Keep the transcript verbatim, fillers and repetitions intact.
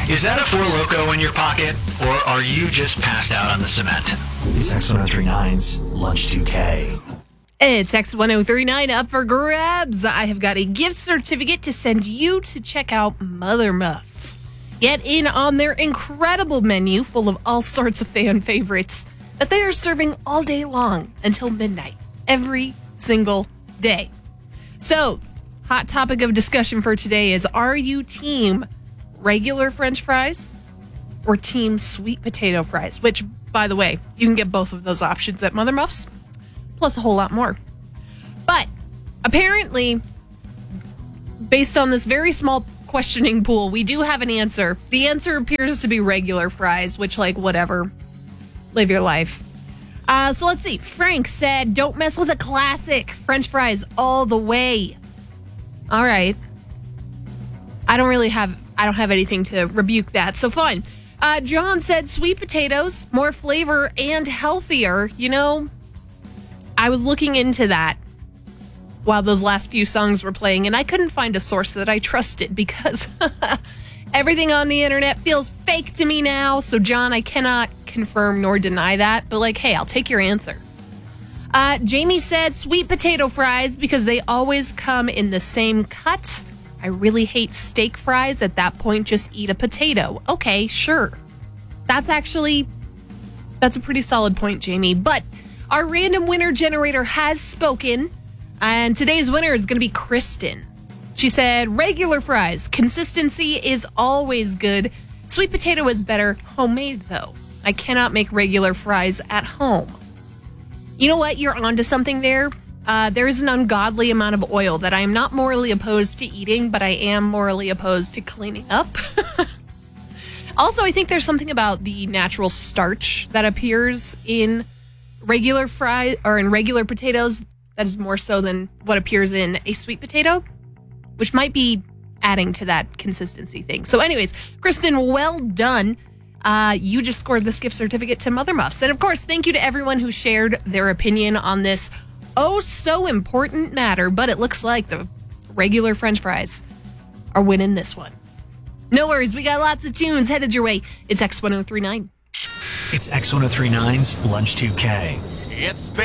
Is that a Four Loko in your pocket, or are you just passed out on the cement? It's X one oh three nine's Lunch two K. It's X one oh three nine up for grabs. I have got a gift certificate to send you to check out Mother Muffs. Get in on their incredible menu full of all sorts of fan favorites that they are serving all day long until midnight, every single day. So, hot topic of discussion for today is, are you team regular French fries or team sweet potato fries? Which, by the way, you can get both of those options at Mother Muffs, plus a whole lot more. But apparently, based on this very small questioning pool, we do have an answer. The answer appears to be regular fries, which, like, whatever. Live your life. Uh, so let's see. Frank said, don't mess with a classic. French fries all the way. All right. I don't really have, I don't have anything to rebuke that, so fine. Uh, John said, sweet potatoes, more flavor and healthier. You know, I was looking into that while those last few songs were playing, and I couldn't find a source that I trusted because everything on the internet feels fake to me now. So, John, I cannot confirm nor deny that, but like, hey, I'll take your answer. Uh, Jamie said sweet potato fries because they always come in the same cut. I really hate steak fries. At that point, just eat a potato. Okay, sure. That's actually, that's a pretty solid point, Jamie. But our random winner generator has spoken, and today's winner is going to be Kristen. She said, regular fries. Consistency is always good. Sweet potato is better homemade, though. I cannot make regular fries at home. You know what? You're onto something there. Uh, there is an ungodly amount of oil that I am not morally opposed to eating, but I am morally opposed to cleaning up. Also, I think there's something about the natural starch that appears in regular fry or in regular potatoes that is more so than what appears in a sweet potato, which might be adding to that consistency thing. So anyways, Kristen, well done. Uh, you just scored this gift certificate to Mother Muffs. And of course, thank you to everyone who shared their opinion on this oh so important matter. But it looks like the regular French fries are winning this one. No worries, we got lots of tunes headed your way. It's X one oh three nine. It's X one oh three nine's Lunch two K. It's been